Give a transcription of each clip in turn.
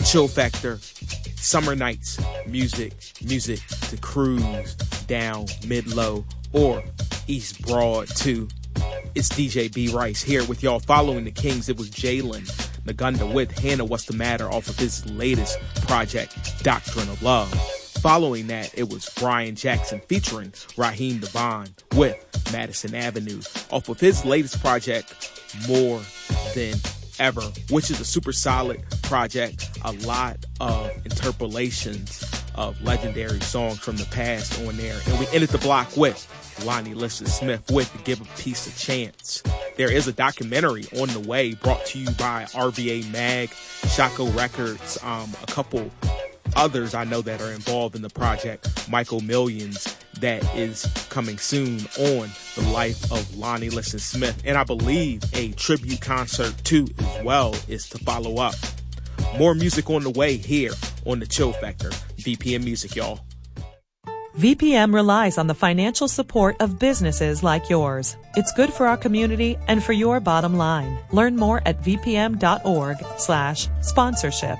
Chill Factor, summer nights, music to cruise down mid-low or East Broad too. It's DJ B Rice here with y'all. Following the Kings, it was Jalen Nagunda with Hannah What's the Matter off of his latest project, Doctrine of Love. Following that, it was Brian Jackson featuring Raheem Devon with Madison Avenue off of his latest project, More Than Ever, which is a super solid project. A lot of interpolations of legendary songs from the past on there. And we ended the block with Lonnie Liston Smith with Give a Peace a Chance. There is a documentary on the way brought to you by RVA Mag, Shaco Records, a couple others I know that are involved in the project, Michael Millions, that is coming soon on the life of Lonnie Liston Smith. And I believe a tribute concert too as well is to follow up. More music on the way here on the Chill Factor. VPM Music, y'all. VPM relies on the financial support of businesses like yours. It's good for our community and for your bottom line. Learn more at vpm.org/sponsorship.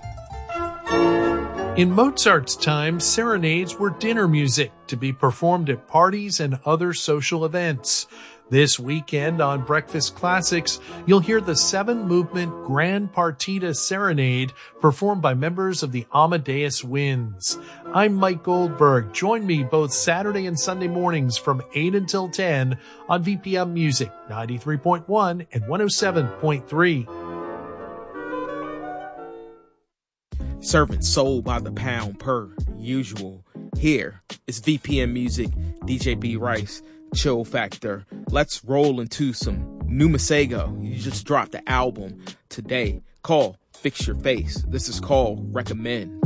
In Mozart's time, serenades were dinner music to be performed at parties and other social events. This weekend on Breakfast Classics, you'll hear the 7-movement Grand Partita Serenade performed by members of the Amadeus Winds. I'm Mike Goldberg. Join me both Saturday and Sunday mornings from 8 until 10 on VPM Music 93.1 and 107.3. Servants sold by the pound per usual. Here is VPM Music, DJ B Rice, Chill Factor. Let's roll into some new Masego. You just dropped the album today called Fix Your Face. This is called Recommend.